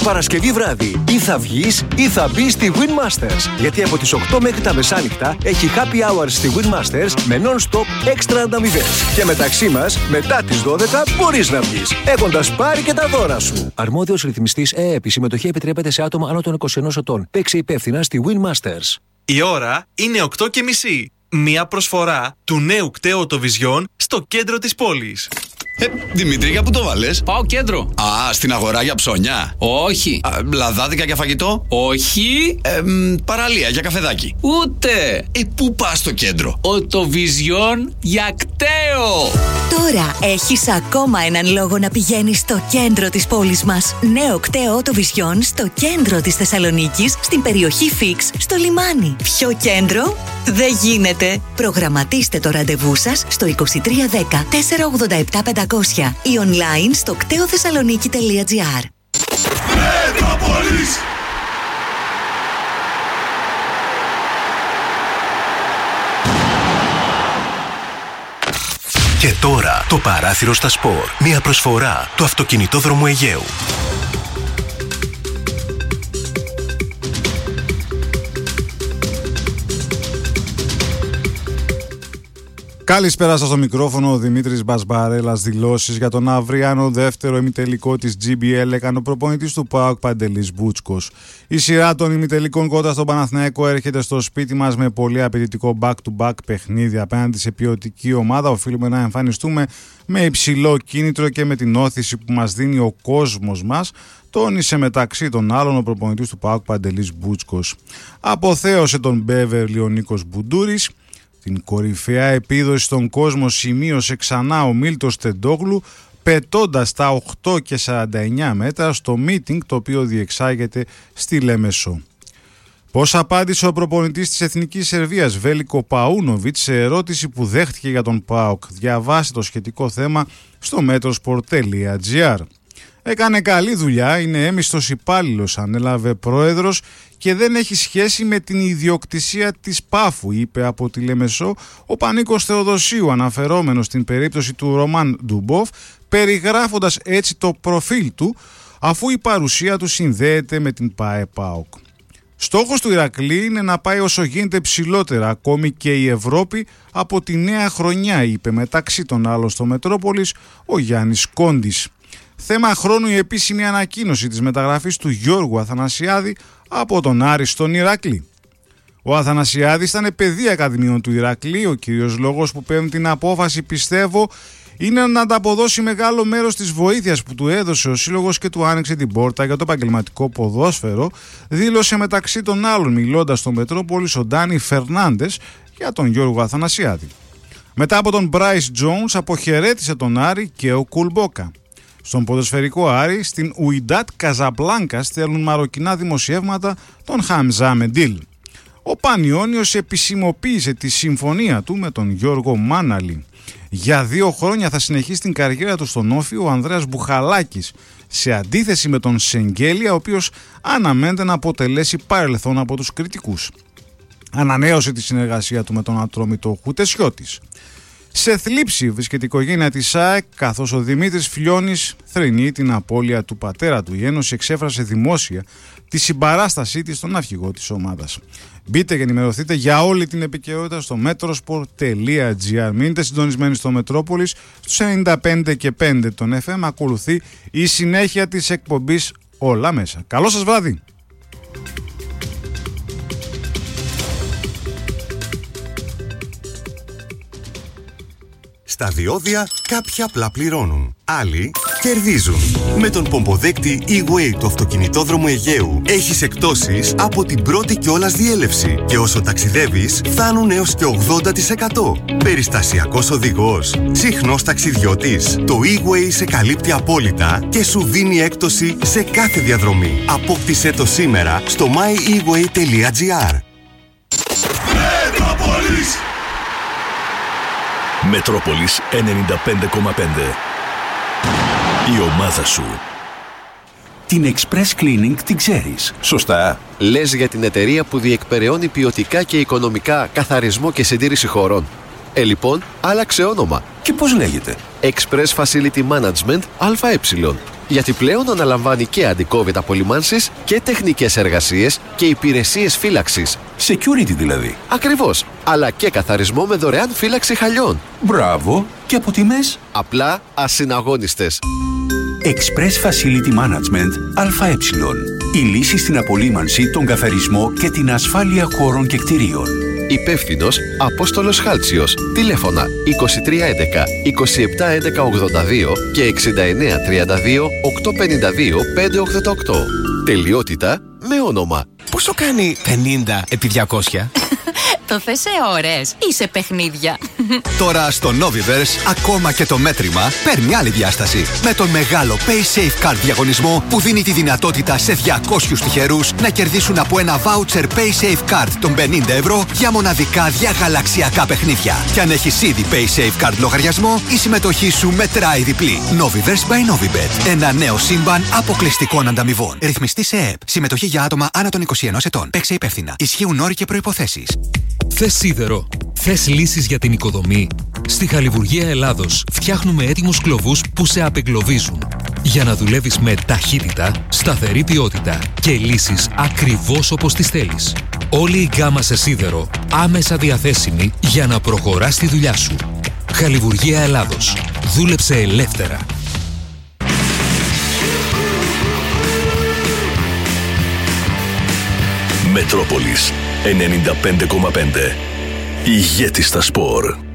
Παρασκευή βράδυ ή θα βγεις ή θα μπεις στη Win Masters. Γιατί από τις 8 μέχρι τα μεσάνυχτα έχει happy hours στη Win Masters με non-stop έξτρα ανταμοιβές. Και μεταξύ μας, μετά τις 12 μπορείς να βγεις, έχοντας πάρει και τα δώρα σου. Αρμόδιος ρυθμιστής ΕΕΠ. Η συμμετοχή επιτρέπεται σε άτομα άνω των 21 ετών. Παίξε υπεύθυνα στη Win Masters. Η ώρα είναι 8:30. Μια προσφορά του νέου κταίου Οτοβιζιόν στο κέντρο της πόλης. Δημήτρη, για πού το βάλες? Πάω κέντρο. Α, στην αγορά για ψώνια. Όχι. Λαδάδικα για φαγητό. Όχι. Παραλία για καφεδάκι. Ούτε. Πού πας στο κέντρο? Οτοβιζιόν για κταίο. Τώρα έχεις ακόμα έναν λόγο να πηγαίνεις στο κέντρο της πόλης μας. Νέο κταίο Οτοβιζιόν στο κέντρο της Θεσσαλονίκης, στην περιοχή Φίξ, στο λιμάνι. Ποιο κέντρο? Δεν γίνεται. Προγραμματίστε το ραντεβού σας στο 2310 487 500 ή online στο κτεοθεσσαλονίκη.gr. Μετρόπολης! Και τώρα το παράθυρο στα σπορ. Μια προσφορά του Αυτοκινητόδρομου Αιγαίου. Καλησπέρα σας στο μικρόφωνο. Ο Δημήτρης Μπασμπαρέλας. Δηλώσεις για τον αυριανό δεύτερο ημιτελικό της GBL έκανε ο προπονητής του ΠΑΟΚ Παντελής Μπούτσκος. Η σειρά των ημιτελικών κόντρα στον Παναθηναϊκό έρχεται στο σπίτι μας με πολύ απαιτητικό back-to-back παιχνίδι απέναντι σε ποιοτική ομάδα. Οφείλουμε να εμφανιστούμε με υψηλό κίνητρο και με την όθηση που μας δίνει ο κόσμος μας, τόνισε μεταξύ των άλλων ο προπονητής του ΠΑΟΚ Παντελής Μπούτσκος. Αποθέωσε τον Μπέβερλι ο Νίκος Μπουντούρης. Την κορυφαία επίδοση στον κόσμο σημείωσε ξανά ο Μίλτος Τεντόγλου, πετώντας τα 8 και 49 μέτρα στο meeting το οποίο διεξάγεται στη Λέμεσο. Πώς απάντησε ο προπονητής της Εθνικής Σερβίας Βέλικο Παούνοβιτς σε ερώτηση που δέχτηκε για τον ΠΑΟΚ? Διαβάστε το σχετικό θέμα στο metrosport.gr. Έκανε καλή δουλειά, είναι έμιστος υπάλληλος, ανέλαβε πρόεδρος και δεν έχει σχέση με την ιδιοκτησία της Πάφου, είπε από τη Λεμεσό ο Πανίκος Θεοδοσίου, αναφερόμενος στην περίπτωση του Ρωμάν Ντουμπόφ, περιγράφοντας έτσι το προφίλ του, αφού η παρουσία του συνδέεται με την ΠΑΕ-ΠΑΟΚ. Στόχος του Ηρακλή είναι να πάει όσο γίνεται ψηλότερα, ακόμη και η Ευρώπη από τη νέα χρονιά, είπε μεταξύ των άλλων στο Μετρόπολης ο Γιάννης Κόντης. Θέμα χρόνου η επίσημη ανακοίνωση της μεταγραφής του Γιώργου Αθανασιάδη από τον Άρη στον Ηρακλή. Ο Αθανασιάδης ήταν παιδί ακαδημιών του Ηρακλή. Ο κύριος λόγος που παίρνει την απόφαση, πιστεύω, είναι να ανταποδώσει μεγάλο μέρος της βοήθειας που του έδωσε ο σύλλογος και του άνοιξε την πόρτα για το επαγγελματικό ποδόσφαιρο, δήλωσε μεταξύ των άλλων μιλώντας στο Μετρόπολης ο Ντάνι Φερνάντες για τον Γιώργο Αθανασιάδη. Μετά από τον Μπράις Τζόουνς αποχαιρέτησε τον Άρη και ο Κουλμπόκα. Στον ποδοσφαιρικό Άρη, στην Ουιντάτ Καζαμπλάνκα στέλνουν μαροκινά δημοσιεύματα τον Χαμζά Μεντίλ. Ο Πανιόνιος επισημοποίησε τη συμφωνία του με τον Γιώργο Μάναλη. Για 2 χρόνια θα συνεχίσει την καριέρα του στον Όφη ο Ανδρέας Μπουχαλάκης, σε αντίθεση με τον Σεγγέλια, ο οποίος αναμένεται να αποτελέσει παρελθόν από τους κριτικούς. Ανανέωσε τη συνεργασία του με τον Ατρόμητο Χουτεσιώτης. Σε θλίψη βρίσκεται η οικογένεια της ΑΕΚ, καθώς ο Δημήτρης Φιλιώνης θρηνεί την απώλεια του πατέρα του. Η Ένωση εξέφρασε δημόσια τη συμπαράστασή της στον αρχηγό της ομάδας. Μπείτε και ενημερωθείτε για όλη την επικαιρότητα στο metrosport.gr. Μείνετε συντονισμένοι στο Μετρόπολης, στους 95 και 5 των FM. Ακολουθεί η συνέχεια της εκπομπής Όλα Μέσα. Καλό σας βράδυ! Στα διόδια κάποιοι απλά πληρώνουν, άλλοι κερδίζουν. Με τον πομποδέκτη E-Way του Αυτοκινητόδρομου Αιγαίου έχεις εκπτώσεις από την πρώτη κιόλας διέλευση και όσο ταξιδεύεις φτάνουν έως και 80%. Περιστασιακός οδηγός, συχνός ταξιδιώτης. Το E-Way σε καλύπτει απόλυτα και σου δίνει έκπτωση σε κάθε διαδρομή. Απόκτησέ το σήμερα στο myeWay.gr. Μετρόπολης 95,5. Η ομάδα σου. Την Express Cleaning την ξέρεις, σωστά? Λες για την εταιρεία που διεκπεραιώνει ποιοτικά και οικονομικά καθαρισμό και συντήρηση χωρών. Λοιπόν, άλλαξε όνομα. Και πώς λέγεται? Express Facility Management ΑΕ. Γιατί πλέον αναλαμβάνει και αντι-COVID απολυμάνσεις και τεχνικές εργασίες και υπηρεσίες φύλαξης. Security δηλαδή. Ακριβώς. Αλλά και καθαρισμό με δωρεάν φύλαξη χαλιών. Μπράβο. Και από τιμές? Απλά ασυναγώνιστες. Express Facility Management ΑΕ. Η λύση στην απολύμανση, τον καθαρισμό και την ασφάλεια χώρων και κτηρίων. Υπεύθυνος Απόστολος Χάλτσιος. Τηλέφωνα 2311 2711 82 και 6932 852 588. Τελειότητα με όνομα. Πόσο κάνει 50 επί 200? Το θες σε ώρες ή σε παιχνίδια? Τώρα στο Noviverse ακόμα και το μέτρημα παίρνει άλλη διάσταση. Με τον μεγάλο PaySafe Card διαγωνισμό που δίνει τη δυνατότητα σε 200 τυχερούς να κερδίσουν από ένα voucher PaySafe Card των 50 ευρώ για μοναδικά διαγαλαξιακά παιχνίδια. Και αν έχεις ήδη PaySafe Card λογαριασμό, η συμμετοχή σου μετράει διπλή. Noviverse by Novibet. Ένα νέο σύμπαν αποκλειστικών ανταμοιβών. Ρυθμιστή σε ΕΕΠ. Συμμετοχή για άτομα άνω των 21 ετών. Παίξε υπεύθυνα. Ισχύουν όροι και προϋποθέσεις. Θες σίδερο? Θες λύσεις για την οικοδομή? Στη Χαλιβουργία Ελλάδος φτιάχνουμε έτοιμους κλωβούς που σε απεγκλωβίζουν. Για να δουλεύεις με ταχύτητα, σταθερή ποιότητα και λύσεις ακριβώς όπως τις θέλεις. Όλη η γκάμα σε σίδερο άμεσα διαθέσιμη για να προχωράς τη δουλειά σου. Χαλιβουργία Ελλάδος. Δούλεψε ελεύθερα. Μετρόπολης 95,5. Ηγέτης στα σπορ.